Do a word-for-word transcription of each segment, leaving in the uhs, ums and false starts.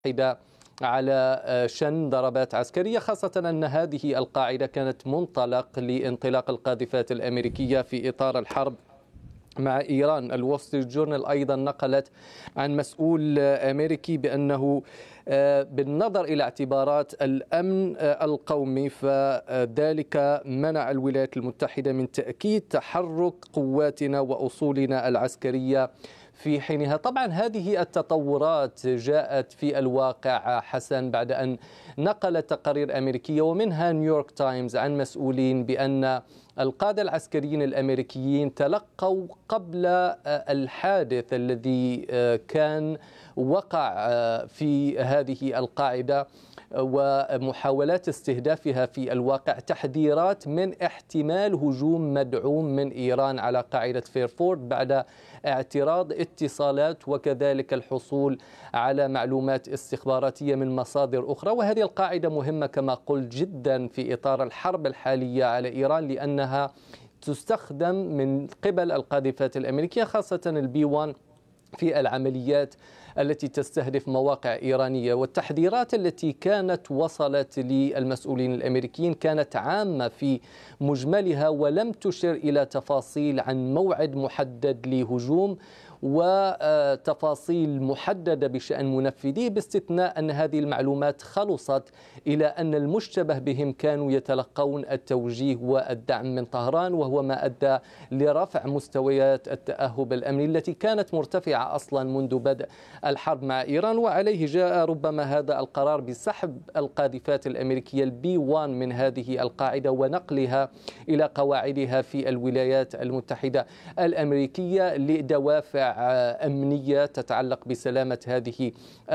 المتحدة على شن ضربات عسكرية، خاصة أن هذه القاعدة كانت منطلق لانطلاق القاذفات الأمريكية في إطار الحرب مع إيران. الول ستريت جورنال أيضا نقلت عن مسؤول أمريكي بأنه بالنظر إلى اعتبارات الأمن القومي فذلك منع الولايات المتحدة من تأكيد تحرك قواتنا وأصولنا العسكرية في حينها. طبعا هذه التطورات جاءت في الواقع حسن بعد أن نقلت تقارير أمريكية ومنها نيويورك تايمز عن مسؤولين بأن القادة العسكريين الأمريكيين تلقوا قبل الحادث الذي كان وقع في هذه القاعدة ومحاولات استهدافها في الواقع تحذيرات من احتمال هجوم مدعوم من إيران على قاعدة فيرفورد بعد اعتراض اتصالات وكذلك الحصول على معلومات استخباراتية من مصادر أخرى. وهذه القاعدة مهمة كما قلت جدا في إطار الحرب الحالية على إيران، لأنها تستخدم من قبل القاذفات الأمريكية خاصة البي واحد في العمليات التي تستهدف مواقع إيرانية. والتحذيرات التي كانت وصلت للمسؤولين الأمريكيين كانت عامة في مجملها ولم تشر إلى تفاصيل عن موعد محدد لهجوم وتفاصيل محددة بشأن منفذيه، باستثناء أن هذه المعلومات خلصت إلى أن المشتبه بهم كانوا يتلقون التوجيه والدعم من طهران، وهو ما أدى لرفع مستويات التأهب الأمني التي كانت مرتفعة أصلا منذ بدء الحرب مع إيران. وعليه جاء ربما هذا القرار بسحب القاذفات الأمريكية البي واحد من هذه القاعدة ونقلها إلى قواعدها في الولايات المتحدة الأمريكية لدوافع أمنية تتعلق بسلامة هذه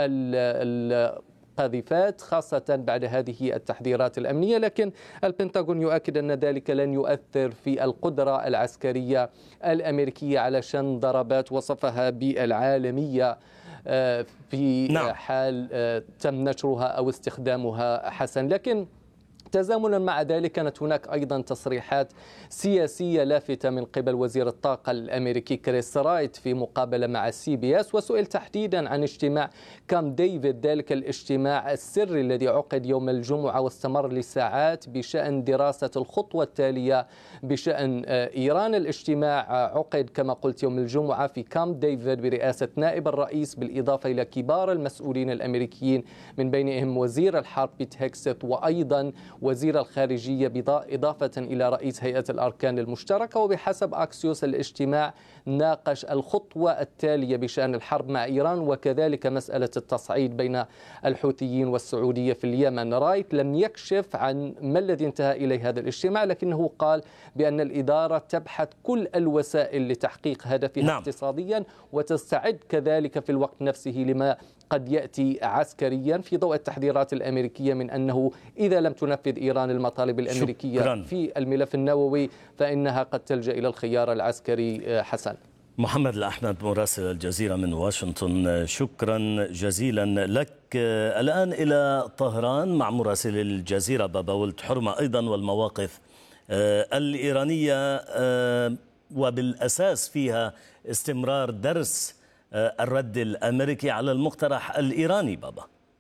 القاذفات، خاصة بعد هذه التحذيرات الأمنية. لكن البنتاغون يؤكد أن ذلك لن يؤثر في القدرة العسكرية الأمريكية على شن ضربات وصفها بالعالمية في نعم. حال تم نشرها أو استخدامها حسن. لكن تزامنا مع ذلك كانت هناك أيضا تصريحات سياسية لافتة من قبل وزير الطاقة الأمريكي كريس رايت في مقابلة مع سي بي اس، وسئل تحديدا عن اجتماع كامب ديفيد، ذلك الاجتماع السري الذي عقد يوم الجمعة واستمر لساعات بشأن دراسة الخطوة التالية بشأن إيران. الاجتماع عقد كما قلت يوم الجمعة في كامب ديفيد برئاسة نائب الرئيس بالإضافة إلى كبار المسؤولين الأمريكيين من بينهم وزير الحرب بيت هيكست وأيضا وزير الخارجية إضافة إلى رئيس هيئة الأركان المشتركة. وبحسب أكسيوس الاجتماع ناقش الخطوة التالية بشأن الحرب مع إيران وكذلك مسألة التصعيد بين الحوثيين والسعودية في اليمن. رايت لم يكشف عن ما الذي انتهى إليه هذا الاجتماع، لكنه قال بأن الإدارة تبحث كل الوسائل لتحقيق هدفها نعم. اقتصاديا وتستعد كذلك في الوقت نفسه لما قد يأتي عسكريا في ضوء التحذيرات الأمريكية من أنه إذا لم تنفذ إيران المطالب الأمريكية شكرا. في الملف النووي فإنها قد تلجأ إلى الخيار العسكري. حسن محمد الأحمد مراسل الجزيرة من واشنطن، شكرا جزيلا لك. الآن إلى طهران مع مراسل الجزيرة بابا ولد حرمة أيضا، والمواقف الإيرانية وبالأساس فيها استمرار درس الرد الأمريكي على المقترح الإيراني. بابا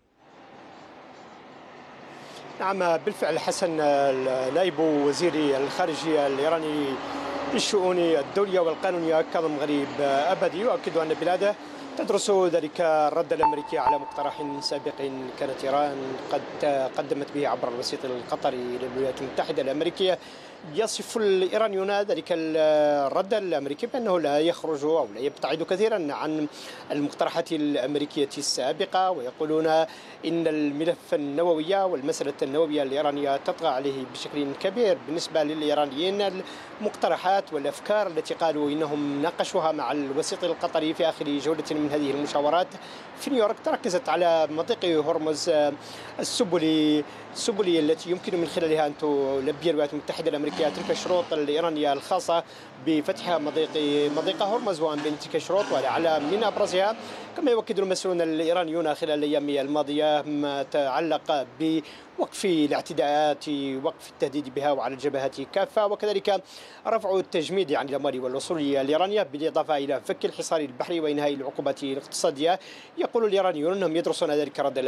نعم بالفعل حسن، نائب وزير الخارجية الإيراني للشؤون الدولية والقانونية كاظم غريب أبدي يؤكد أن بلاده تدرس ذلك الرد الأمريكي على مقترح سابق كانت إيران قد قدمت به عبر الوسيط القطري للولايات المتحدة الأمريكية. يصف الإيرانيون ذلك الرد الأمريكي بأنه لا يخرج أو لا يبتعد كثيرا عن المقترحات الأمريكية السابقة، ويقولون إن الملف النووي والمسألة النووية الإيرانية تطغى عليه بشكل كبير. بالنسبة للإيرانيين المقترحات والأفكار التي قالوا إنهم ناقشوها مع الوسيط القطري في آخر جولة من هذه المشاورات في نيويورك تركزت على مضيق هرمز السبلي السبلي التي يمكن من خلالها أن تلبي الولايات المتحدة الأمريكية فيها تلك الشروط الإيرانية الخاصة بفتح مضيق مضيق هرمز وبين تلك الشروط ولعل من أبرزها كما يؤكد المسؤولون الإيرانيون خلال الأيام الماضية ما تعلق بوقف الاعتداءات، وقف التهديد بها وعلى الجبهات كافة، وكذلك رفع التجميد عن الأموال والوصول الإيرانية، بالإضافة إلى فك الحصار البحري وإنهاء العقوبات الاقتصادية. يقول الإيرانيون أنهم يدرسون ذلك رد